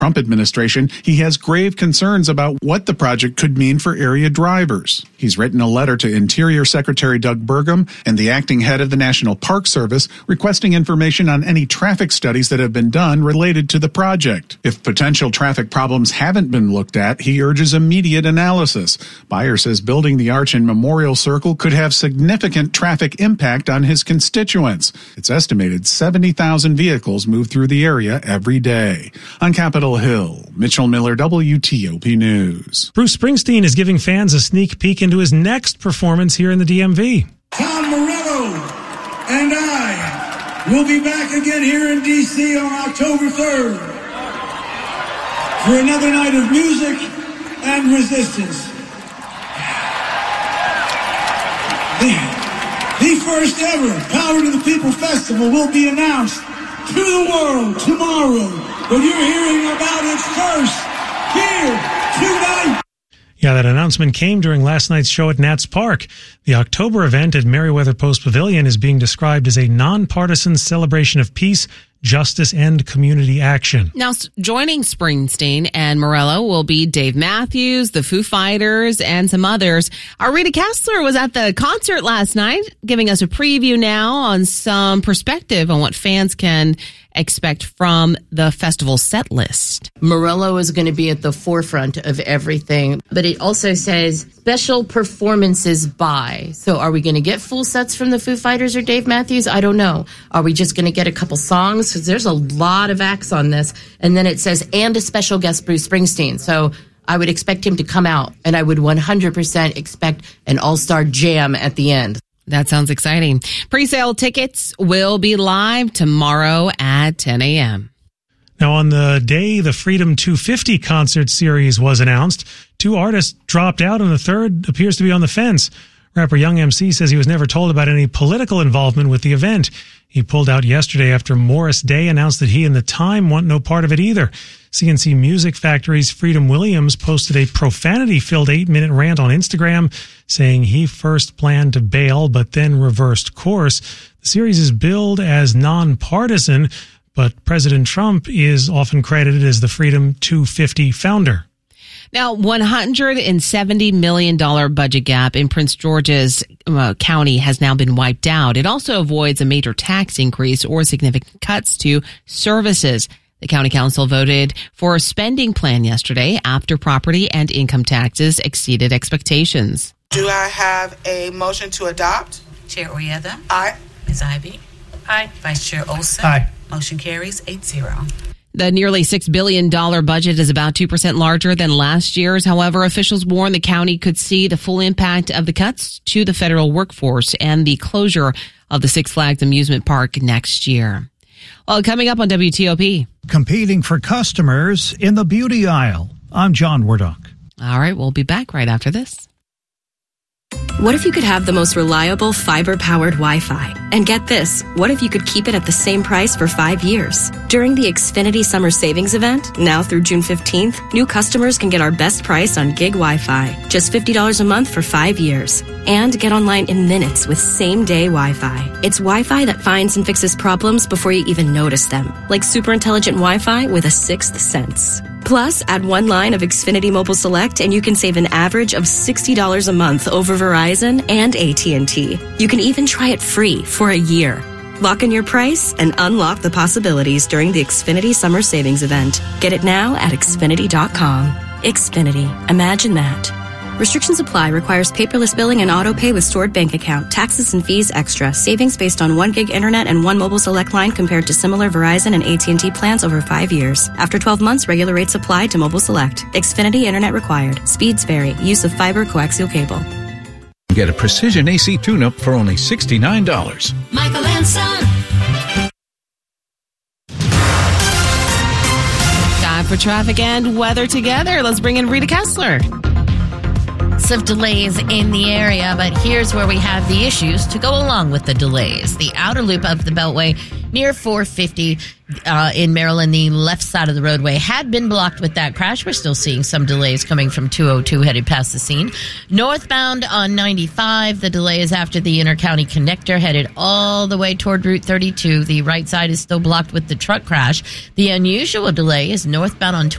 Trump administration, he has grave concerns about what the project could mean for area drivers. He's written a letter to Interior Secretary Doug Burgum and the acting head of the National Park Service requesting information on any traffic studies that have been done related to the project. If potential traffic problems haven't been looked at, he urges immediate analysis. Beyer says building the arch and Memorial Circle could have significant traffic impact on his constituents. It's estimated 70,000 vehicles move through the area every day. On Capitol Hill, Mitchell Miller, WTOP News. Bruce Springsteen is giving fans a sneak peek into his next performance here in the DMV. Tom Morello and I will be back again here in D.C. on October 3rd for another night of music and resistance. The first ever Power to the People Festival will be announced to the world tomorrow. But you're hearing about it first here tonight. Yeah, that announcement came during last night's show at Nats Park. The October event at Merriweather Post Pavilion is being described as a nonpartisan celebration of peace, justice, and community action. Now, joining Springsteen and Morello will be Dave Matthews, the Foo Fighters, and some others. Our Rita Kessler was at the concert last night, giving us a preview now on some perspective on what fans can expect from the festival set list. Morello is going to be at the forefront of everything, but it also says special performances by. So are we going to get full sets from the Foo Fighters or Dave Matthews? I don't know. Are we just going to get a couple songs? Because there's a lot of acts on this. And then it says, and a special guest, Bruce Springsteen. So I would expect him to come out, and I would 100% expect an all-star jam at the end. That sounds exciting. Pre-sale tickets will be live tomorrow at 10 a.m. Now, on the day the Freedom 250 concert series was announced, 2 artists dropped out, and the third appears to be on the fence. Rapper Young MC says he was never told about any political involvement with the event. He pulled out yesterday after Morris Day announced that he and The Time want no part of it either. CNC Music Factory's Freedom Williams posted a profanity-filled 8-minute rant on Instagram, saying he first planned to bail but then reversed course. The series is billed as nonpartisan, but President Trump is often credited as the Freedom 250 founder. Now, $170 million budget gap in Prince George's County has now been wiped out. It also avoids a major tax increase or significant cuts to services. The county council voted for a spending plan yesterday after property and income taxes exceeded expectations. Do I have a motion to adopt? Chair Oyeda? Aye. Ms. Ivey? Aye. Vice Chair Olson? Aye. Motion carries 8-0. The nearly $6 billion budget is about 2% larger than last year's. However, officials warn the county could see the full impact of the cuts to the federal workforce and the closure of the Six Flags amusement park next year. Well, coming up on WTOP. Competing for customers in the beauty aisle. I'm John Wardock. All right, we'll be back right after this. What if you could have the most reliable fiber-powered Wi-Fi? And get this, what if you could keep it at the same price for 5 years? During the Xfinity Summer Savings Event, now through June 15th, new customers can get our best price on gig Wi-Fi, just $50 a month for 5 years. And get online in minutes with same-day Wi-Fi. It's Wi-Fi that finds and fixes problems before you even notice them, like super intelligent Wi-Fi with a sixth sense. Plus, add one line of Xfinity Mobile Select and you can save an average of $60 a month over Verizon and AT&T. You can even try it free for a year. Lock in your price and unlock the possibilities during the Xfinity Summer Savings Event. Get it now at Xfinity.com. Xfinity. Imagine that. Restrictions apply. Requires paperless billing and auto pay with stored bank account. Taxes and fees extra. Savings based on 1 gig internet and 1 mobile select line compared to similar Verizon and AT&T plans over 5 years. After 12 months, regular rates apply to mobile select. Xfinity internet required. Speeds vary. Use of fiber coaxial cable. Get a precision AC tune-up for only $69. Michael and Son. Time for traffic and weather together. Let's bring in Rita Kessler. Of delays in the area, but here's where we have the issues to go along with the delays. The outer loop of the Beltway near 450 in Maryland, the left side of the roadway had been blocked with that crash. We're still seeing some delays coming from 202 headed past the scene. Northbound on 95, the delay is after the Intercounty Connector headed all the way toward Route 32. The right side is still blocked with the truck crash. The unusual delay is northbound on